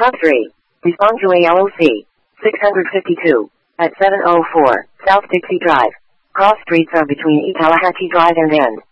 Top 3. Desponjoy LOC. 652. At 704 South Dixie Drive. Cross streets are between Tallahatchie Drive and N.